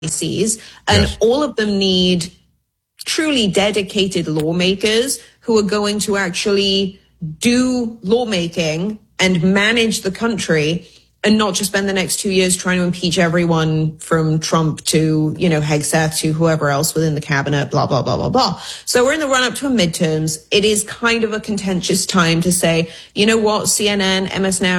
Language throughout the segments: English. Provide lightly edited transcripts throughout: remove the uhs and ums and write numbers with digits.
and all of them need truly dedicated lawmakers who are going to actually do lawmaking and manage the country and not just spend the next 2 years trying to impeach everyone from Trump to, Hegseth to whoever else within the cabinet, blah, blah, blah, blah, blah. So we're in the run up to a midterms. It is kind of a contentious time to say, you know what, CNN,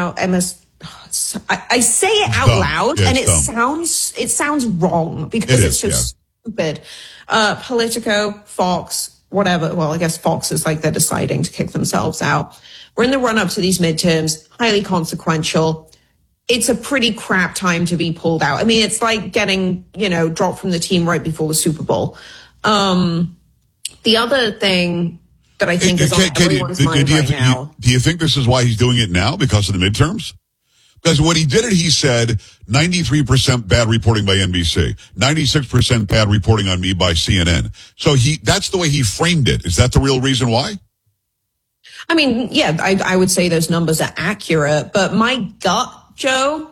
I say it out loud and it sounds wrong because it's just stupid. Politico, Fox, whatever. Well, I guess Fox is like they're deciding to kick themselves out. We're in the run up to these midterms, highly consequential. It's a pretty crap time to be pulled out. I mean, it's like getting, dropped from the team right before the Super Bowl. The other thing that I think is on everyone's mind right now. Do you think this is why he's doing it now, because of the midterms? Because when he did it, he said 93% bad reporting by NBC, 96% bad reporting on me by CNN. So that's the way he framed it. Is that the real reason why? I mean, yeah, I would say those numbers are accurate, but my gut, Joe,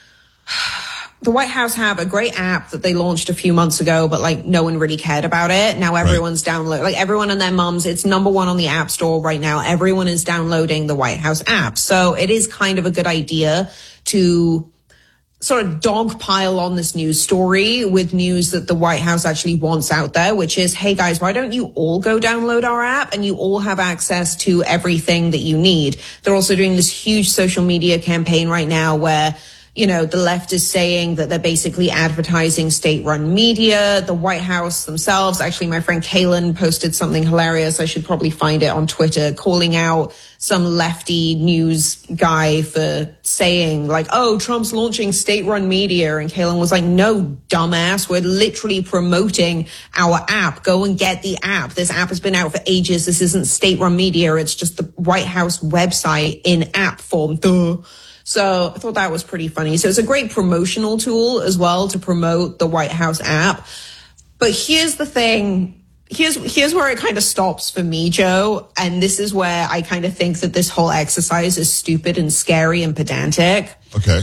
the White House have a great app that they launched a few months ago, but no one really cared about it. Now everyone's downloading, everyone and their mums, it's number one on the App Store right now. Everyone is downloading the White House app. So it is kind of a good idea to sort of dogpile on this news story with news that the White House actually wants out there, which is, hey guys, why don't you all go download our app and you all have access to everything that you need? They're also doing this huge social media campaign right now where the left is saying that they're basically advertising state-run media. The White House themselves, actually, my friend Kaylin posted something hilarious. I should probably find it on Twitter, calling out some lefty news guy for saying oh, Trump's launching state-run media. And Kaylin was like, no, dumbass, we're literally promoting our app. Go and get the app. This app has been out for ages. This isn't state-run media. It's just the White House website in app form. Duh. So I thought that was pretty funny. So it's a great promotional tool as well to promote the White House app. But here's the thing. Here's where it kind of stops for me, Joe. And this is where I kind of think that this whole exercise is stupid and scary and pedantic. Okay.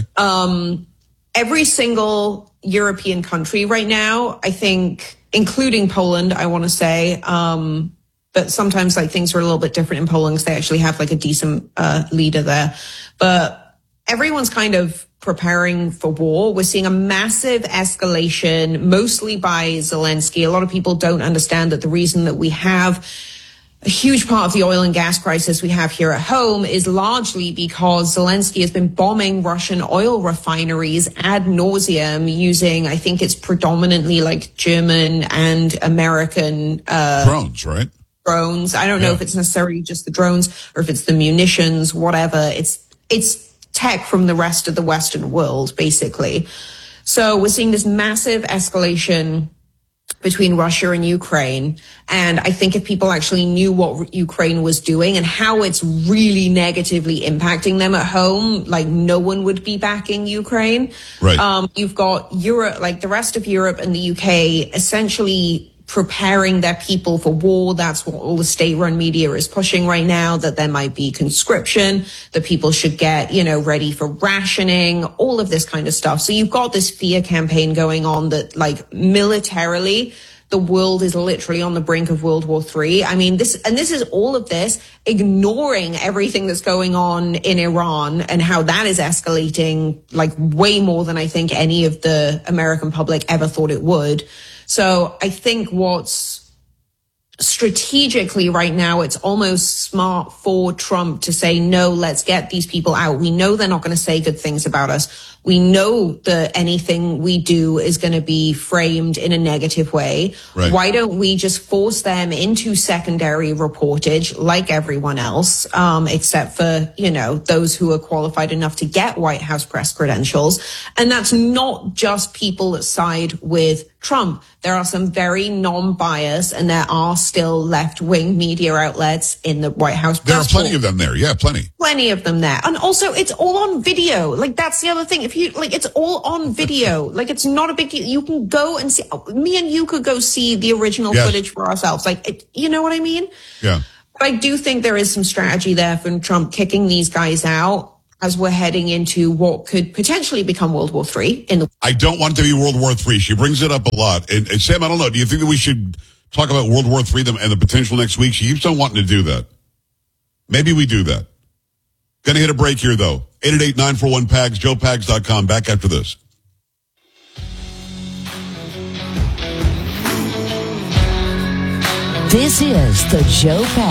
Every single European country right now, I think, including Poland, I want to say, but sometimes things are a little bit different in Poland because they actually have a decent leader there. But everyone's kind of preparing for war. We're seeing a massive escalation, mostly by Zelensky. A lot of people don't understand that the reason that we have a huge part of the oil and gas crisis we have here at home is largely because Zelensky has been bombing Russian oil refineries ad nauseum using, I think it's predominantly German and American drones, right? Drones. I don't know if it's necessarily just the drones or if it's the munitions, whatever. It's tech from the rest of the Western world, basically. So we're seeing this massive escalation between Russia and Ukraine. And I think if people actually knew what Ukraine was doing and how it's really negatively impacting them at home, no one would be backing Ukraine. Right. You've got Europe, the rest of Europe and the UK essentially preparing their people for war. That's what all the state-run media is pushing right now, that there might be conscription, that people should get, ready for rationing, all of this kind of stuff. So you've got this fear campaign going on that, militarily, the world is literally on the brink of World War III. I mean, this is all of this ignoring everything that's going on in Iran and how that is escalating, way more than I think any of the American public ever thought it would. So I think what's strategically right now, it's almost smart for Trump to say, no, let's get these people out. We know they're not going to say good things about us. We know that anything we do is going to be framed in a negative way. Right. Why don't we just force them into secondary reportage like everyone else, except for, those who are qualified enough to get White House press credentials. And that's not just people that side with Trump. There are some very non-biased and there are still left-wing media outlets in the White House. There are plenty of them there. Yeah, plenty. Plenty of them there. And also it's all on video. That's the other thing. If you it's all on video. It's not a big deal. You can go and see, me and you could go see the original footage for ourselves. You know what I mean? Yeah. But I do think there is some strategy there from Trump kicking these guys out. as we're heading into what could potentially become World War III. I don't want it to be World War III. She brings it up a lot. And Sam, I don't know. Do you think that we should talk about World War III and the potential next week? She keeps on wanting to do that. Maybe we do that. Gonna hit a break here, though. 888-941-PAGS, joepags.com. Back after this. This is the Joe Pags